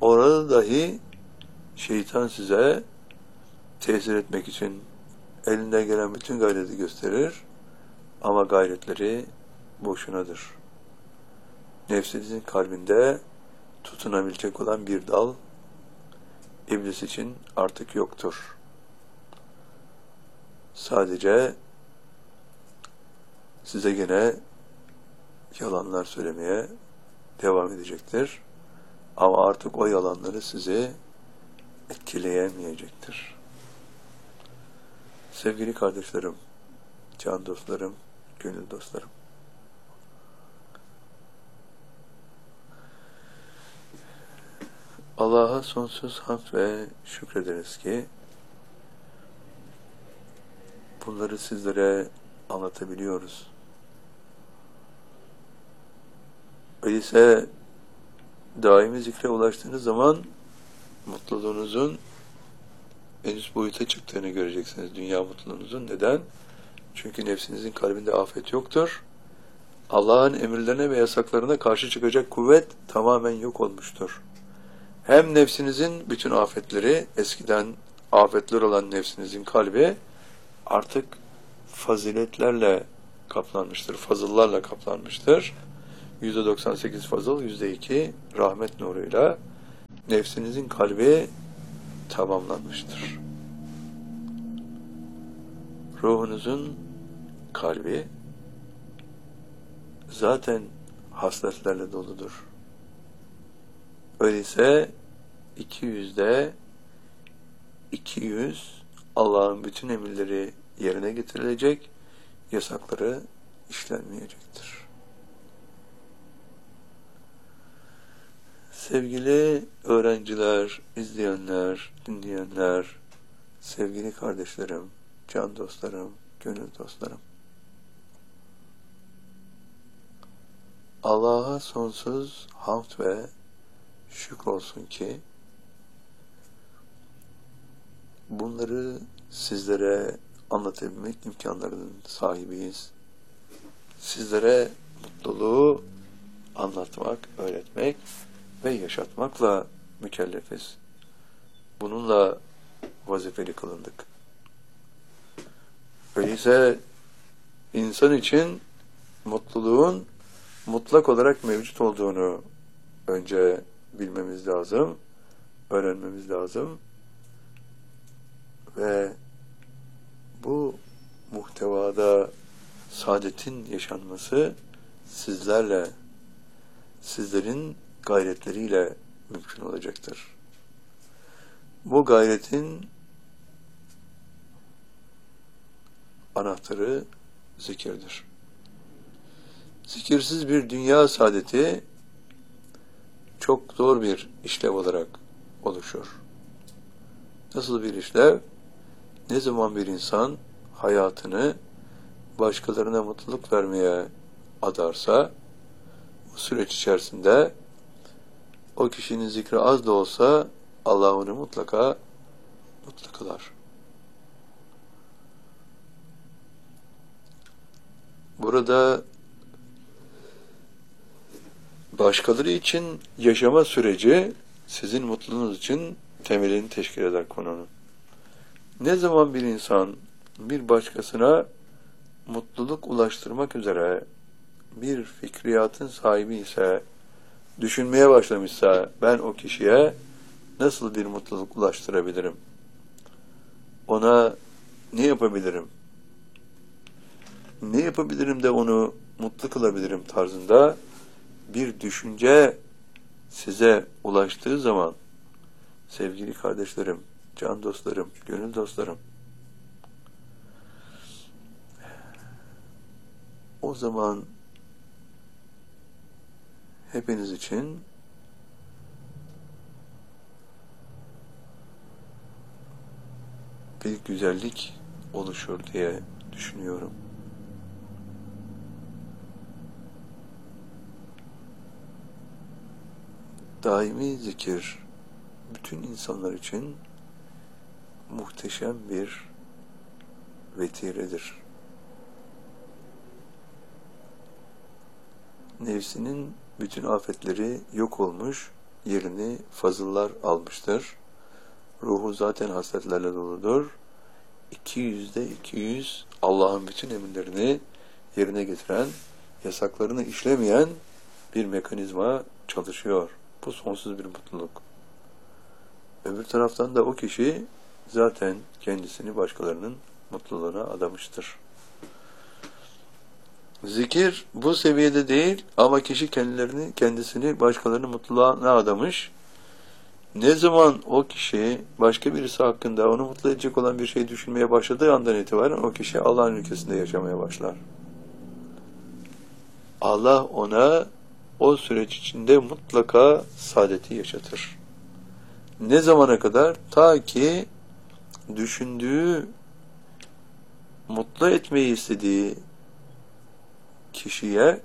Orada dahi şeytan size tesir etmek için elinden gelen bütün gayreti gösterir ama gayretleri boşunadır. Nefsinizin kalbinde tutunabilecek olan bir dal iblis için artık yoktur. Sadece size gene yalanlar söylemeye devam edecektir. Ama artık o yalanları sizi etkileyemeyecektir. Sevgili kardeşlerim, can dostlarım, gönül dostlarım. Allah'a sonsuz hamd ve şükrederiz ki bunları sizlere anlatabiliyoruz. Öyleyse daimi zikre ulaştığınız zaman mutluluğunuzun en üst boyuta çıktığını göreceksiniz. Dünya mutluluğunuzun. Neden? Çünkü nefsinizin kalbinde afet yoktur. Allah'ın emirlerine ve yasaklarına karşı çıkacak kuvvet tamamen yok olmuştur. Hem nefsinizin bütün afetleri, eskiden afetler olan nefsinizin kalbi artık faziletlerle kaplanmıştır, fazıllarla kaplanmıştır. %98 fazıl, %2 rahmet nuruyla nefsinizin kalbi tamamlanmıştır. Ruhunuzun kalbi zaten hasletlerle doludur. Öyleyse 200'de 200 Allah'ın bütün emirleri yerine getirilecek, yasakları işlenmeyecektir. Sevgili öğrenciler, izleyenler, dinleyenler, sevgili kardeşlerim, can dostlarım, gönül dostlarım. Allah'a sonsuz hamd ve şükür olsun ki bunları sizlere anlatabilmek imkanlarının sahibiyiz. Sizlere mutluluğu anlatmak, öğretmek ve yaşatmakla mükellefiz. Bununla vazifeli kılındık. Öyleyse insan için mutluluğun mutlak olarak mevcut olduğunu önce bilmemiz lazım, öğrenmemiz lazım ve bu muhtevada saadetin yaşanması sizlerle, sizlerin gayretleriyle mümkün olacaktır. Bu gayretin anahtarı zikirdir. Zikirsiz bir dünya saadeti çok zor bir işlev olarak oluşur. Nasıl bir işlev? Ne zaman bir insan hayatını başkalarına mutluluk vermeye adarsa, bu süreç içerisinde o kişinin zikri az da olsa Allah onu mutlaka mutlu kılar. Burada başkaları için yaşama süreci sizin mutluluğunuz için temelini teşkil eder konunun. Ne zaman bir insan bir başkasına mutluluk ulaştırmak üzere bir fikriyatın sahibi ise, düşünmeye başlamışsa ben o kişiye nasıl bir mutluluk ulaştırabilirim? Ona ne yapabilirim? Ne yapabilirim de onu mutlu kılabilirim tarzında bir düşünce size ulaştığı zaman sevgili kardeşlerim, can dostlarım, gönül dostlarım, o zaman hepiniz için bir güzellik oluşur diye düşünüyorum. Daimi zikir bütün insanlar için muhteşem bir vetiredir. Nefsinin bütün afetleri yok olmuş, yerini fazıllar almıştır. Ruhu zaten hasletlerle doludur. 200'de 200 Allah'ın bütün emirlerini yerine getiren, yasaklarını işlemeyen bir mekanizma çalışıyor. Bu sonsuz bir mutluluk. Öbür taraftan da o kişi zaten kendisini başkalarının mutluluğuna adamıştır. Zikir bu seviyede değil ama kişi kendisini başkalarının mutluluğuna adamış. Ne zaman o kişi başka birisi hakkında onu mutlu edecek olan bir şey düşünmeye başladığı andan itibaren o kişi Allah'ın ülkesinde yaşamaya başlar. Allah ona o süreç içinde mutlaka saadeti yaşatır. Ne zamana kadar? Ta ki düşündüğü, mutlu etmeyi istediği kişiye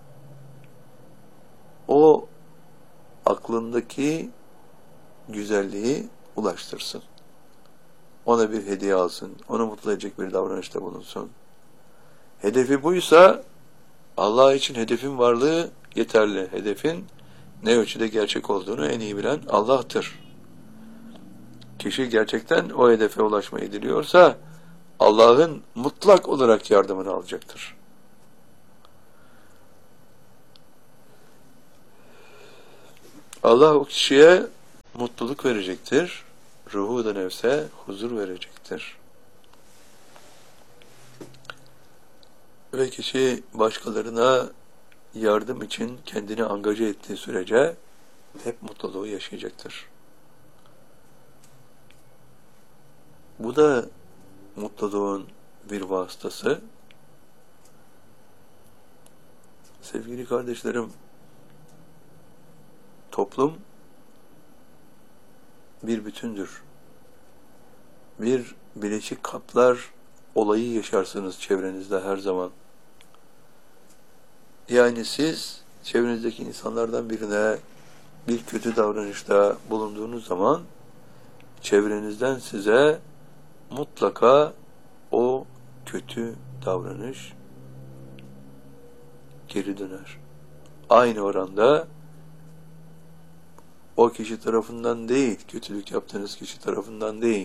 o aklındaki güzelliği ulaştırsın. Ona bir hediye alsın. Onu mutlu edecek bir davranışta bulunsun. Hedefi buysa Allah için hedefin varlığı yeterli. Hedefin ne ölçüde gerçek olduğunu en iyi bilen Allah'tır. Kişi gerçekten o hedefe ulaşmayı diliyorsa Allah'ın mutlak olarak yardımını alacaktır. Allah o kişiye mutluluk verecektir. Ruhu da nefse huzur verecektir. Ve kişi başkalarına yardım için kendini angaje ettiği sürece hep mutluluğu yaşayacaktır. Bu da mutluluğun bir vasıtası. Sevgili kardeşlerim, toplum bir bütündür. Bir bileşik kaplar olayı yaşarsınız çevrenizde her zaman. Yani siz çevrenizdeki insanlardan birine bir kötü davranışta bulunduğunuz zaman çevrenizden size mutlaka o kötü davranış geri döner. Aynı oranda o kişi tarafından değil, kötülük yaptığınız kişi tarafından değil.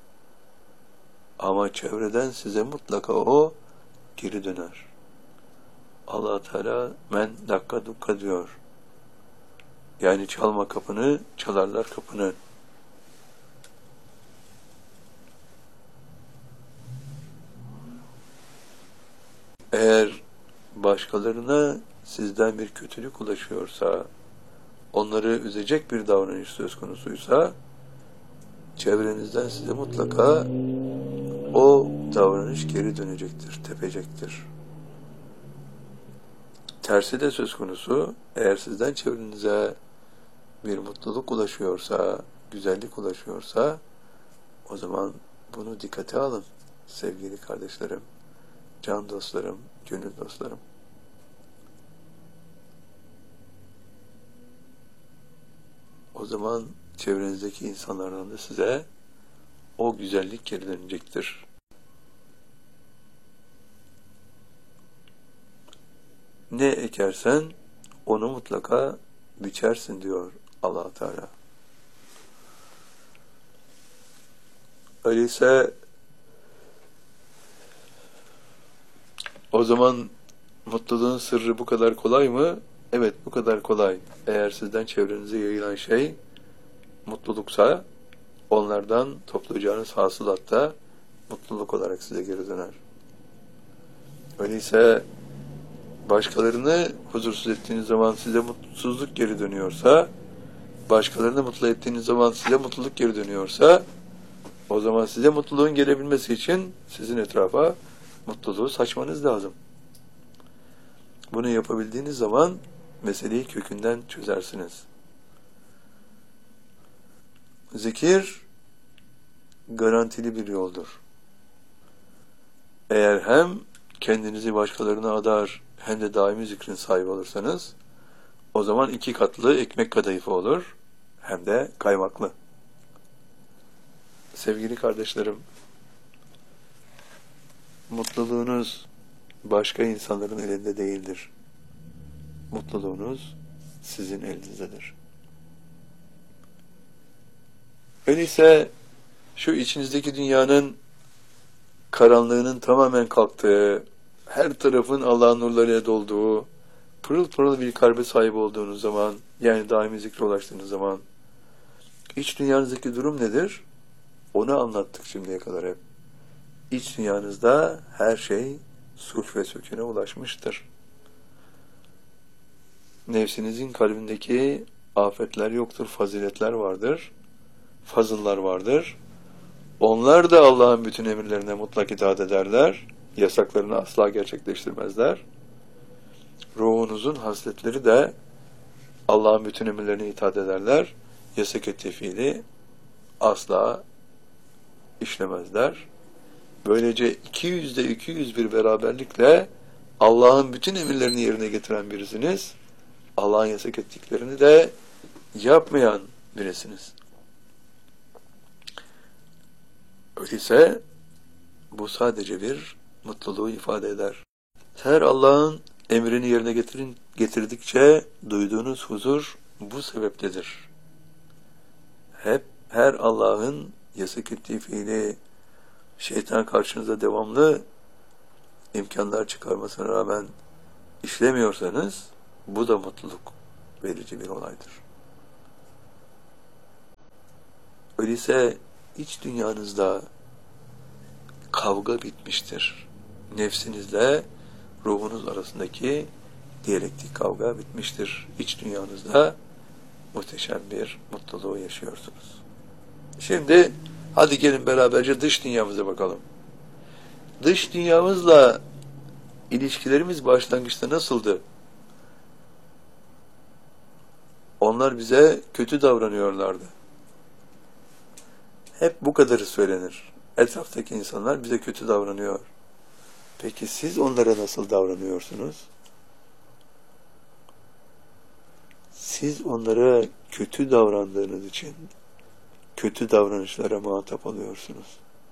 Ama çevreden size mutlaka o geri döner. Allah Teala men dakka dukka diyor. Yani çalma kapını, çalarlar kapını. Eğer başkalarına sizden bir kötülük ulaşıyorsa, onları üzecek bir davranış söz konusuysa, çevrenizden size mutlaka o davranış geri dönecektir, tepecektir. Tersi de söz konusu, eğer sizden çevrenize bir mutluluk ulaşıyorsa, güzellik ulaşıyorsa, o zaman bunu dikkate alın sevgili kardeşlerim, can dostlarım, gönül dostlarım. O zaman çevrenizdeki insanlardan da size o güzellik geri dönecektir. Ne ekersen onu mutlaka biçersin diyor Allah Teala. Öyleyse o zaman mutluluğun sırrı bu kadar kolay mı? Evet, bu kadar kolay. Eğer sizden çevrenize yayılan şey mutluluksa, onlardan toplayacağınız hasılatta mutluluk olarak size geri döner. Öyleyse başkalarını huzursuz ettiğiniz zaman size mutsuzluk geri dönüyorsa, başkalarını mutlu ettiğiniz zaman size mutluluk geri dönüyorsa, o zaman size mutluluğun gelebilmesi için sizin etrafa mutluluğu saçmanız lazım. Bunu yapabildiğiniz zaman meseleyi kökünden çözersiniz. Zikir garantili bir yoldur. Eğer hem kendinizi başkalarına adar hem de daimi zikrin sahibi olursanız, o zaman 2 katlı ekmek kadayıfı olur, hem de kaymaklı. Sevgili kardeşlerim, mutluluğunuz başka insanların elinde değildir. Mutluluğunuz sizin elinizdedir. Öyleyse şu içinizdeki dünyanın karanlığının tamamen kalktığı, her tarafın Allah'ın nurlarıyla dolduğu, pırıl pırıl bir kalbe sahip olduğunuz zaman, yani daimi zikre ulaştığınız zaman, iç dünyanızdaki durum nedir? Onu anlattık şimdiye kadar hep. İç dünyanızda her şey sulh ve sükûne ulaşmıştır. Nefsinizin kalbindeki afetler yoktur, faziletler vardır, fazıllar vardır. Onlar da Allah'ın bütün emirlerine mutlak itaat ederler, yasaklarını asla gerçekleştirmezler. Ruhunuzun hasletleri de Allah'ın bütün emirlerine itaat ederler, yasak ettiği fiili asla işlemezler. Böylece 200'de 200 bir beraberlikle Allah'ın bütün emirlerini yerine getiren birisiniz. Allah'ın yasak ettiklerini de yapmayan birisiniz. Öyleyse bu sadece bir mutluluğu ifade eder. Her Allah'ın emrini yerine getirdikçe duyduğunuz huzur bu sebeptedir. Her Allah'ın yasak ettiği fiili şeytan karşınıza devamlı imkanlar çıkarmasına rağmen işlemiyorsanız bu da mutluluk verici bir olaydır. Öyleyse iç dünyanızda kavga bitmiştir. Nefsinizle ruhunuz arasındaki diyalektik kavga bitmiştir. İç dünyanızda muhteşem bir mutluluğu yaşıyorsunuz. Şimdi hadi gelin beraberce dış dünyamıza bakalım. Dış dünyamızla ilişkilerimiz başlangıçta nasıldı? Onlar bize kötü davranıyorlardı. Hep bu kadarı söylenir. Etraftaki insanlar bize kötü davranıyor. Peki siz onlara nasıl davranıyorsunuz? Siz onlara kötü davrandığınız için kötü davranışlara muhatap oluyorsunuz.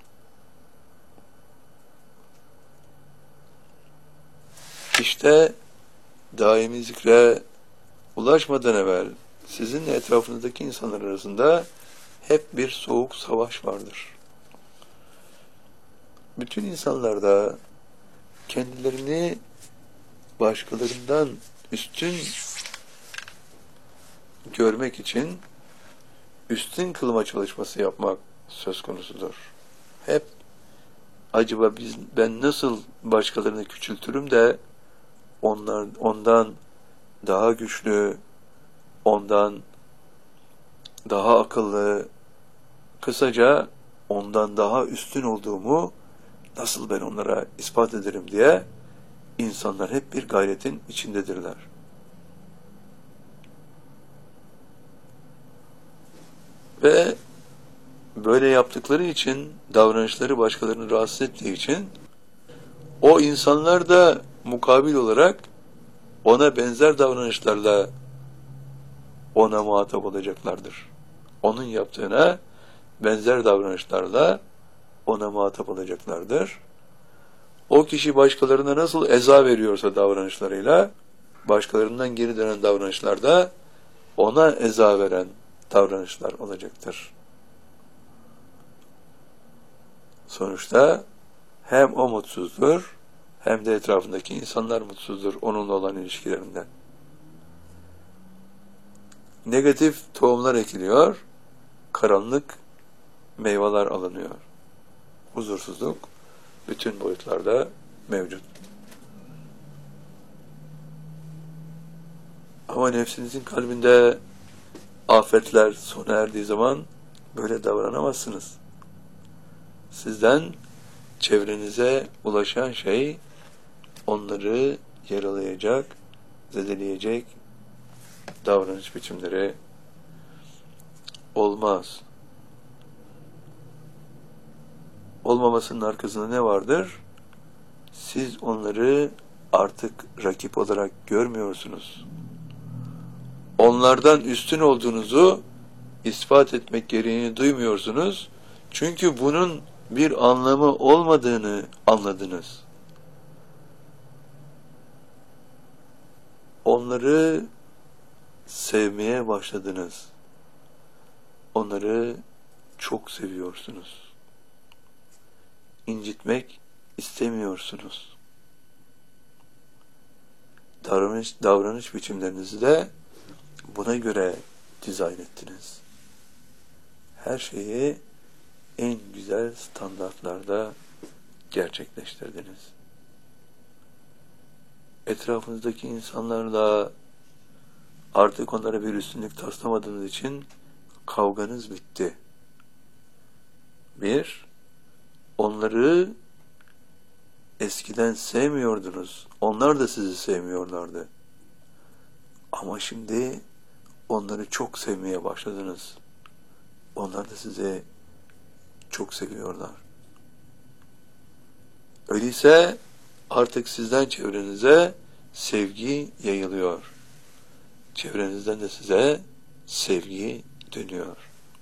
İşte daimi zikre ulaşmadan evvel sizinle etrafınızdaki insanlar arasında hep bir soğuk savaş vardır. Bütün insanlarda kendilerini başkalarından üstün görmek için üstün kılma çalışması yapmak söz konusudur. Hep acaba ben nasıl başkalarını küçültürüm de ondan daha güçlü, ondan daha akıllı, kısaca ondan daha üstün olduğumu nasıl ben onlara ispat ederim diye insanlar hep bir gayretin içindedirler. Ve böyle yaptıkları için, davranışları başkalarını rahatsız ettiği için o insanlar da mukabil olarak ona benzer davranışlarla ona muhatap olacaklardır. Onun yaptığına benzer davranışlarla ona muhatap olacaklardır. O kişi başkalarına nasıl eza veriyorsa davranışlarıyla, başkalarından geri dönen davranışlarda ona eza veren davranışlar olacaktır. Sonuçta hem o mutsuzdur, hem de etrafındaki insanlar mutsuzdur onunla olan ilişkilerinden. Negatif tohumlar ekiliyor, karanlık meyveler alınıyor. Huzursuzluk bütün boyutlarda mevcut. Ama nefsinizin kalbinde afetler sona erdiği zaman böyle davranamazsınız. Sizden çevrenize ulaşan şey onları yaralayacak, zedeleyecek davranış biçimleri olmaz. Olmamasının arkasında ne vardır? Siz onları artık rakip olarak görmüyorsunuz. Onlardan üstün olduğunuzu ispat etmek gereğini duymuyorsunuz. Çünkü bunun bir anlamı olmadığını anladınız. Onları sevmeye başladınız. Onları çok seviyorsunuz. İncitmek istemiyorsunuz. Davranış biçimlerinizi de buna göre dizayn ettiniz. Her şeyi en güzel standartlarda gerçekleştirdiniz. Etrafınızdaki insanlarla artık onlara bir üstünlük taslamadığınız için kavganız bitti. Onları eskiden sevmiyordunuz. Onlar da sizi sevmiyorlardı. Ama şimdi onları çok sevmeye başladınız. Onlar da sizi çok seviyorlar. Öyleyse artık sizden çevrenize sevgi yayılıyor. Çevrenizden de size sevgi dönüyor.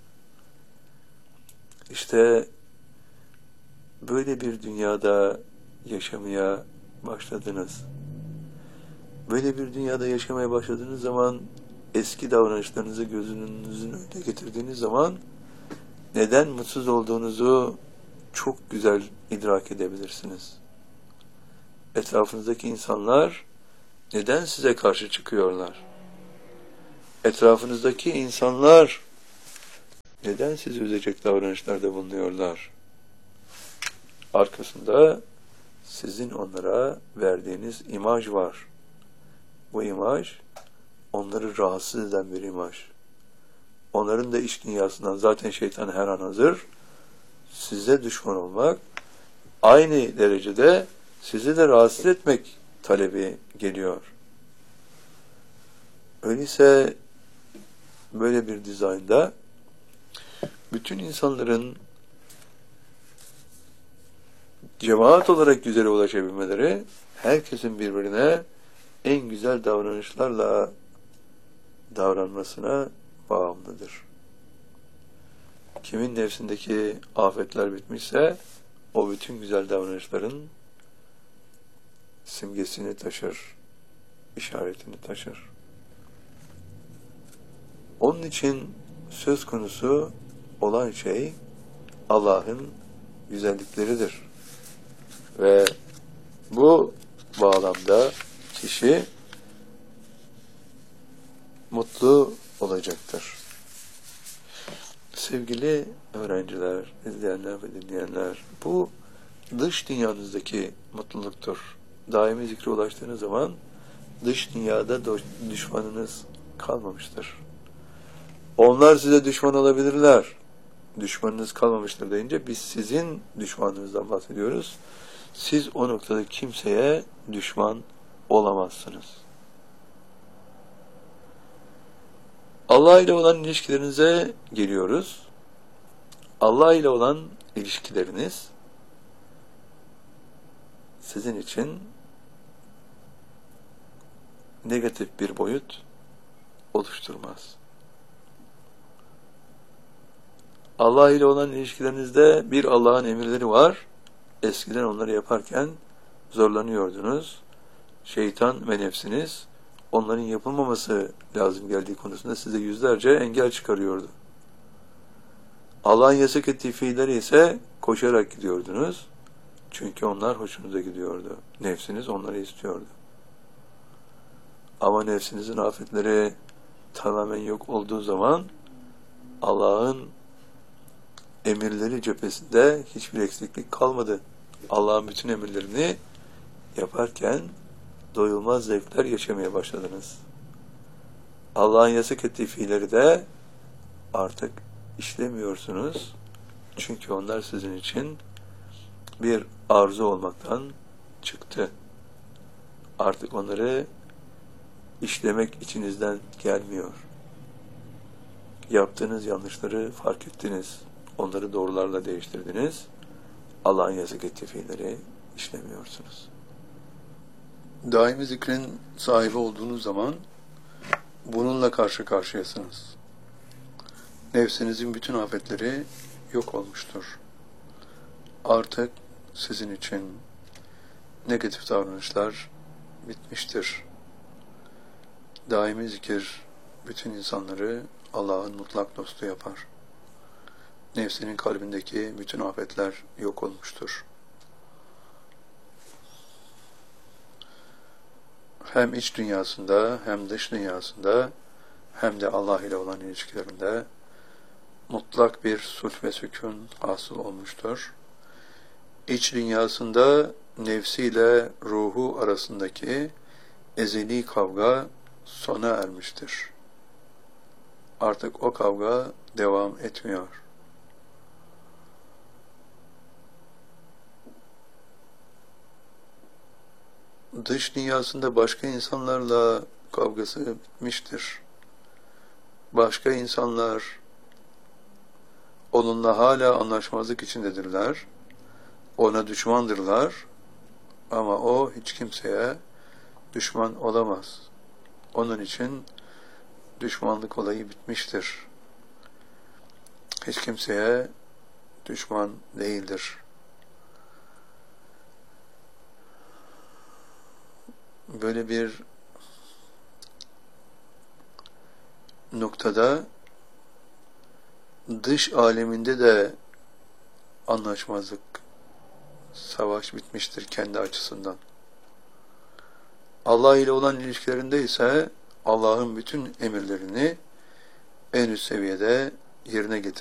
İşte böyle bir dünyada yaşamaya başladınız. Böyle bir dünyada yaşamaya başladığınız zaman eski davranışlarınızı gözünüzün önüne getirdiğiniz zaman neden mutsuz olduğunuzu çok güzel idrak edebilirsiniz. Etrafınızdaki insanlar neden size karşı çıkıyorlar? Etrafınızdaki insanlar neden sizi üzecek davranışlarda bulunuyorlar? Arkasında sizin onlara verdiğiniz imaj var. Bu imaj onları rahatsız eden bir imaj. Onların da iç dünyasından zaten şeytan her an hazır. Size düşman olmak, aynı derecede sizi de rahatsız etmek talebi geliyor. Öyleyse böyle bir dizaynda bütün insanların cemaat olarak güzele ulaşabilmeleri, herkesin birbirine en güzel davranışlarla davranmasına bağımlıdır. Kimin nefsindeki afetler bitmişse, o bütün güzel davranışların simgesini taşır, işaretini taşır. Onun için söz konusu olan şey Allah'ın güzellikleridir. Ve bu bağlamda kişi mutlu olacaktır. Sevgili öğrenciler, izleyenler ve dinleyenler, bu dış dünyanızdaki mutluluktur. Daimi zikre ulaştığınız zaman dış dünyada düşmanınız kalmamıştır. Onlar size düşman olabilirler. Düşmanınız kalmamıştır deyince biz sizin düşmanınızdan bahsediyoruz. Siz o noktada kimseye düşman olamazsınız. Allah ile olan ilişkilerinize geliyoruz. Allah ile olan ilişkileriniz sizin için negatif bir boyut oluşturmaz. Allah ile olan ilişkilerinizde bir Allah'ın emirleri var. Eskiden onları yaparken zorlanıyordunuz. Şeytan ve nefsiniz onların yapılmaması lazım geldiği konusunda size yüzlerce engel çıkarıyordu. Allah'ın yasak ettiği fiilleri ise koşarak gidiyordunuz. Çünkü onlar hoşunuza gidiyordu. Nefsiniz onları istiyordu. Ama nefsinizin afetleri tamamen yok olduğu zaman Allah'ın emirleri cephesinde hiçbir eksiklik kalmadı. Allah'ın bütün emirlerini yaparken doyulmaz zevkler yaşamaya başladınız. Allah'ın yasak ettiği fiilleri de artık işlemiyorsunuz. Çünkü onlar sizin için bir arzu olmaktan çıktı. Artık onları işlemek içinizden gelmiyor. Yaptığınız yanlışları fark ettiniz. Onları doğrularla değiştirdiniz. Allah'ın yasak ettiği fiilleri işlemiyorsunuz. Daimi zikrin sahibi olduğunuz zaman bununla karşı karşıyasınız. Nefsinizin bütün afetleri yok olmuştur. Artık sizin için negatif davranışlar bitmiştir. Daimi zikir bütün insanları Allah'ın mutlak dostu yapar. nefsinin kalbindeki bütün afetler yok olmuştur. Hem iç dünyasında, hem dış dünyasında, hem de Allah ile olan ilişkilerinde mutlak bir sulh ve sükun hasıl olmuştur. İç dünyasında nefsiyle ruhu arasındaki ezeli kavga sona ermiştir. Artık o kavga devam etmiyor. Dış dünyasında başka insanlarla kavgası bitmiştir. Başka insanlar onunla hala anlaşmazlık içindedirler. Ona düşmandırlar. Ama o hiç kimseye düşman olamaz. Onun için düşmanlık olayı bitmiştir. Hiç kimseye düşman değildir. Böyle bir noktada dış aleminde de anlaşmazlık, savaş bitmiştir kendi açısından. Allah ile olan ilişkilerinde ise Allah'ın bütün emirlerini en üst seviyede yerine getirmiştir.